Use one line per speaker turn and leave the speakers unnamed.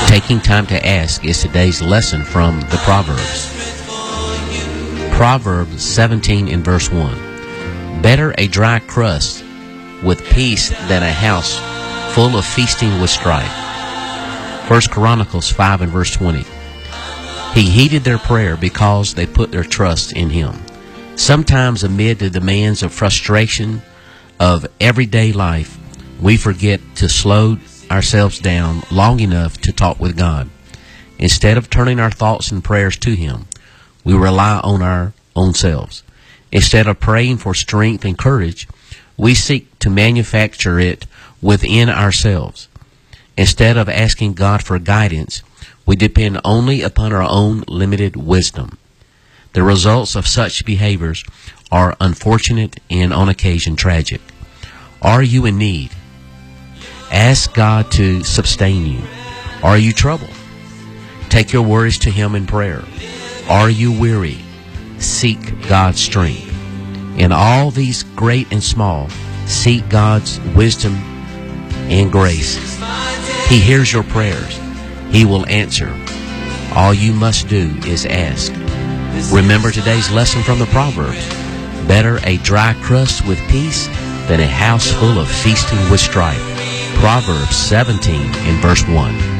Taking time to ask is today's lesson from the Proverbs. Proverbs 17 and verse 1. Better a dry crust with peace than a house full of feasting with strife. 1 Chronicles 5 and verse 20. He heeded their prayer because they put their trust in Him. Sometimes amid the demands of frustration of everyday life, we forget to slow ourselves down long enough to talk with God. Instead of turning our thoughts and prayers to Him, we rely on our own selves. Instead of praying for strength and courage, we seek to manufacture it within ourselves. Instead of asking God for guidance, we depend only upon our own limited wisdom. The results of such behaviors are unfortunate and on occasion tragic. Are you in need? Ask God to sustain you. Are you troubled? Take your worries to Him in prayer. Are you weary? Seek God's strength. In all these great and small, seek God's wisdom and grace. He hears your prayers. He will answer. All you must do is ask. Remember today's lesson from the Proverbs. Better a dry crust with peace than a house full of feasting with strife. Proverbs 17 and verse 1.